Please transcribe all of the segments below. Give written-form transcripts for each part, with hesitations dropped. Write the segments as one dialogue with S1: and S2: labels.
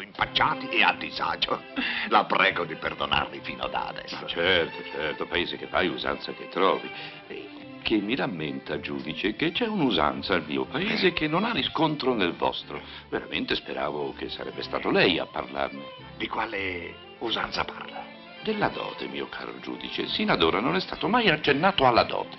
S1: impacciati e a disagio. La prego di perdonarli fino da adesso.
S2: Certo, certo, paese che fai, usanza che trovi. E che mi rammenta, giudice, che c'è un'usanza al mio paese che non ha riscontro nel vostro. Veramente speravo che sarebbe stato lei a parlarne.
S1: Di quale usanza parla?
S2: Della dote, mio caro giudice. Sino ad ora non è stato mai accennato alla dote.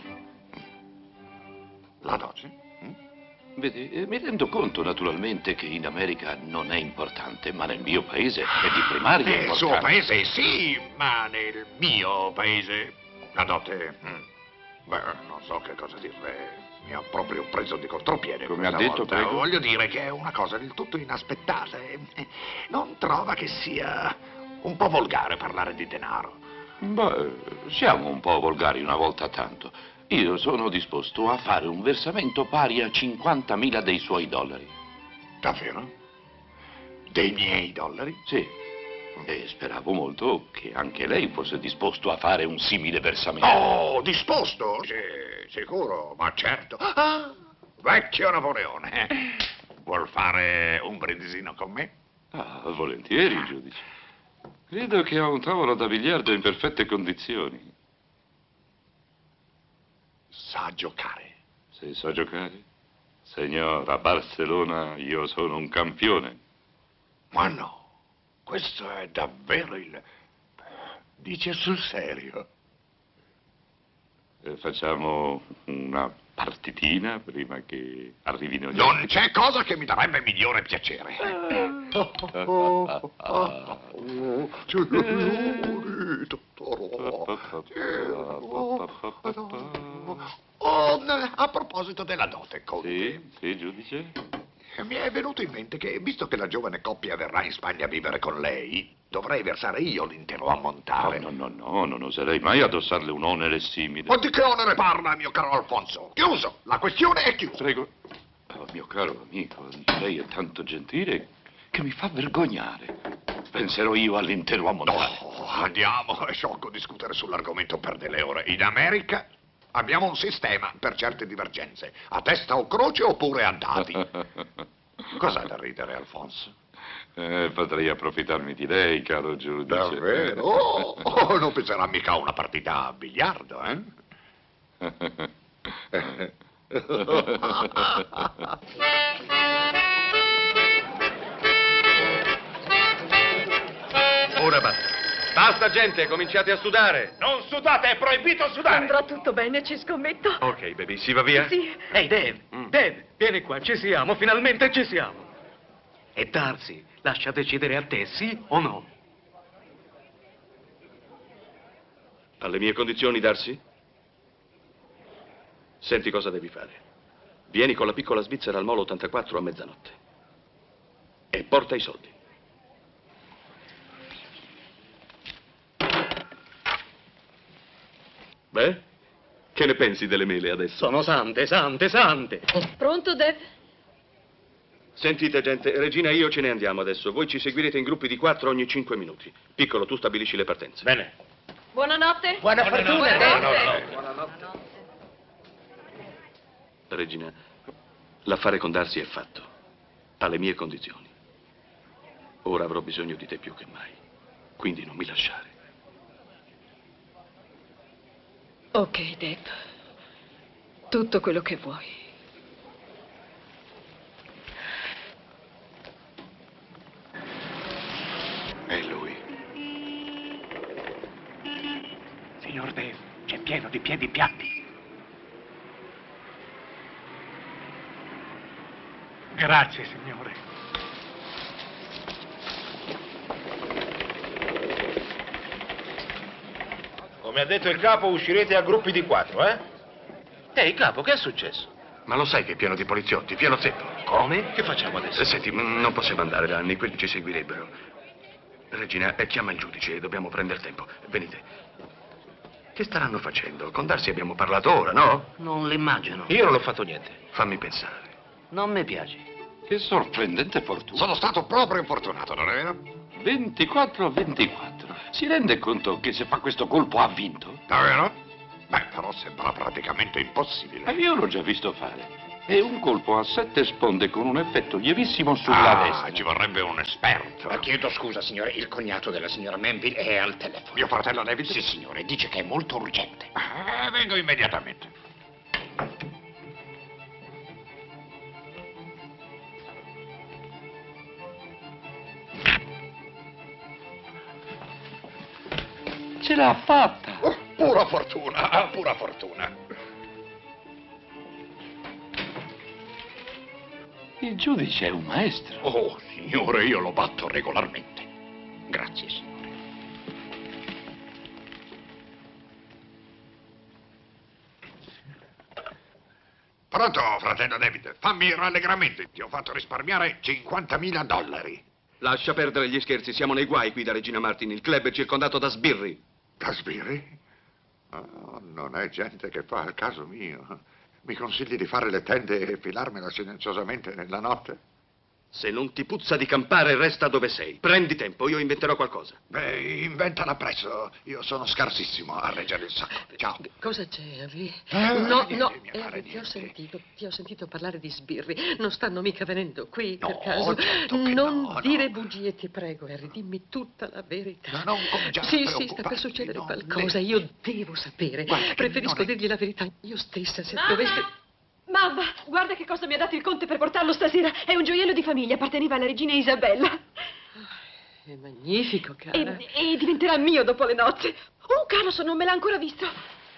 S1: La dote?
S2: Vede, mi rendo conto naturalmente che in America non è importante, ma nel mio paese è di primaria importanza.
S1: Nel suo paese sì, ma nel mio paese la dote... Beh, non so che cosa dirle. Mi ha proprio preso di contropiede.
S2: Come ha detto,
S1: volta.
S2: prego?
S1: Voglio dire che è una cosa del tutto inaspettata. Non trova che sia un po' volgare parlare di denaro?
S2: Beh, siamo un po' volgari una volta tanto. Io sono disposto a fare un versamento pari a 50.000 dei suoi dollari.
S1: Davvero? Dei miei dollari?
S2: Sì. E speravo molto che anche lei fosse disposto a fare un simile versamento.
S1: Oh, disposto? Sì, sicuro, ma certo. Ah, vecchio Napoleone. Vuol fare un brindisino con me?
S2: Ah, volentieri, giudice. Credo che ho un tavolo da biliardo in perfette condizioni.
S1: Sa giocare?
S2: Se so giocare? Signor, a Barcellona io sono un campione.
S1: Ma no, questo è davvero il... Dice sul serio?
S2: Facciamo una partitina prima che arrivino gli
S1: Non c'è cosa che mi darebbe migliore piacere. Oh, a proposito della dote, Conte.
S2: Sì, giudice?
S1: Mi è venuto in mente che, visto che la giovane coppia verrà in Spagna a vivere con lei, dovrei versare io l'intero ammontare.
S2: No, non oserei mai addossarle un onere simile.
S1: Ma di che onere parla, mio caro Alfonso? Chiuso, la questione è chiusa.
S2: Prego. Oh, mio caro amico, lei è tanto gentile che mi fa vergognare. Penserò io all'intero ammontare.
S1: No, andiamo, è sciocco discutere sull'argomento per delle ore. In America abbiamo un sistema per certe divergenze, a testa o croce oppure a dati. Cos'ha da ridere, Alfonso?
S2: Potrei approfittarmi di lei, caro giudice.
S1: Davvero? Oh, non penserà mica a una partita a biliardo, eh?
S3: Ora basta. Basta, gente, cominciate a sudare.
S1: Non sudate, è proibito sudare.
S4: Andrà tutto bene, ci scommetto.
S3: Ok, baby, si va via?
S4: Sì.
S5: Ehi, Dave, Dave, vieni qua, ci siamo, finalmente ci siamo. E Darcy, lascia decidere a te, sì o no?
S3: Alle mie condizioni, Darcy? Senti cosa devi fare. Vieni con la piccola svizzera al Molo 84 a mezzanotte. E porta i soldi. Beh, che ne pensi delle mele adesso?
S5: Sono sante, sante, sante.
S4: Pronto, Dave?
S3: Sentite, gente, Regina e io ce ne andiamo adesso. Voi ci seguirete in gruppi di 4 ogni 5 minuti. Piccolo, tu stabilisci le partenze.
S5: Bene.
S4: Buonanotte.
S5: Buona fortuna, Dave.
S4: Buonanotte.
S3: Regina, l'affare con Darcy è fatto. Alle mie condizioni. Ora avrò bisogno di te più che mai. Quindi non mi lasciare.
S4: Ok, Dave. Tutto quello che vuoi.
S1: È lui.
S5: Signor Dave, c'è pieno di piedi piatti. Grazie, signore.
S6: Come ha detto il capo, uscirete a gruppi di 4, eh?
S5: Ehi, capo, che è successo?
S3: Ma lo sai che è pieno di poliziotti, pieno zeppo.
S5: Come?
S3: Che facciamo adesso? Senti, non possiamo andare da anni, quelli ci seguirebbero. Regina, chiama il giudice, dobbiamo prendere tempo. Venite. Che staranno facendo? Con Darcy abbiamo parlato ora, no?
S5: Non l'immagino.
S6: Io non ho fatto niente.
S3: Fammi pensare.
S5: Non mi piace.
S2: Che sorprendente fortuna.
S1: Sono stato proprio infortunato, non è vero?
S2: 24-24. Si rende conto che se fa questo colpo ha vinto?
S1: Davvero? Beh, però sembra praticamente impossibile.
S2: Io l'ho già visto fare. È un colpo a 7 sponde con un effetto lievissimo sulla destra.
S1: Ci vorrebbe un esperto.
S6: Chiedo scusa, signore, il cognato della signora Manville è al telefono.
S1: Mio fratello David?
S6: Sì, signore, dice che è molto urgente.
S1: Vengo immediatamente.
S2: Ce l'ha fatta!
S1: Oh, pura fortuna, pura fortuna.
S2: Il giudice è un maestro.
S1: Oh, signore, io lo batto regolarmente. Grazie, signore. Pronto, fratello David? Fammi rallegramento. Ti ho fatto risparmiare $50.000.
S3: Lascia perdere gli scherzi, siamo nei guai qui da Regina Martin. Il club è circondato da sbirri.
S1: Da sbirri? Oh, non è gente che fa il caso mio. Mi consigli di fare le tende e filarmela silenziosamente nella notte?
S3: Se non ti puzza di campare, resta dove sei. Prendi tempo, io inventerò qualcosa.
S1: Beh, inventala presto. Io sono scarsissimo a reggere il sacco. Ciao.
S4: Cosa c'è, Harry?
S1: No,
S4: No,
S1: niente, mi pare
S4: ti ho
S1: niente.
S4: sentito parlare di sbirri. Non stanno mica venendo qui, per
S1: No,
S4: caso.
S1: certo che
S4: Non
S1: no,
S4: dire
S1: no.
S4: bugie, ti prego, Harry. Dimmi tutta la verità.
S1: Ma non cominciare a
S4: Sì, sta per
S1: preoccuparti,
S4: succedere
S1: non
S4: qualcosa.
S1: le-
S4: Io devo sapere.
S1: Guarda che
S4: Preferisco
S1: non è-
S4: dirgli la verità io stessa, se
S7: Mamma!
S4: dovesse...
S7: Mamma, guarda che cosa mi ha dato il conte per portarlo stasera. È un gioiello di famiglia, apparteneva alla regina Isabella.
S4: È magnifico, cara.
S7: E diventerà mio dopo le nozze. Oh, Carlos, non me l'ha ancora visto.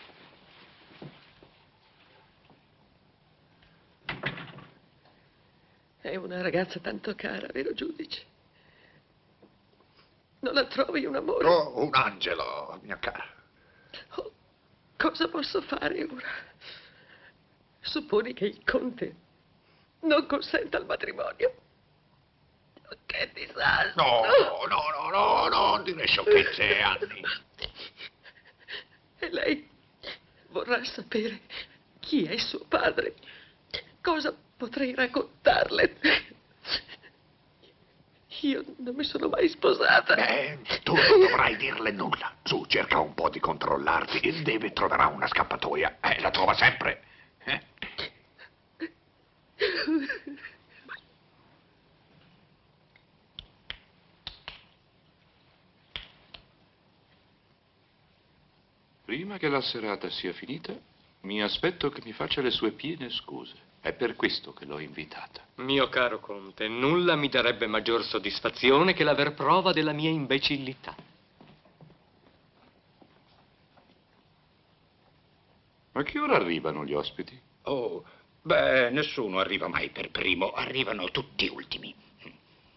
S4: È una ragazza tanto cara, vero, giudice? Non la trovi un amore?
S1: Oh, un angelo, mia cara.
S4: Oh, cosa posso fare ora? Supponi che il conte non consenta il matrimonio. Oh, che disastro!
S1: No, non dire sciocchezze, Anni.
S4: E lei vorrà sapere chi è suo padre. Cosa potrei raccontarle? Io non mi sono mai sposata.
S1: Tu non dovrai dirle nulla. Su, cerca un po' di controllarti. Deve troverà una scappatoia. La trova sempre.
S2: Prima che la serata sia finita, mi aspetto che mi faccia le sue piene scuse. È per questo che l'ho invitata.
S5: Mio caro conte, nulla mi darebbe maggior soddisfazione che l'aver prova della mia imbecillità.
S2: A che ora arrivano gli ospiti?
S6: Oh, beh, nessuno arriva mai per primo, arrivano tutti ultimi.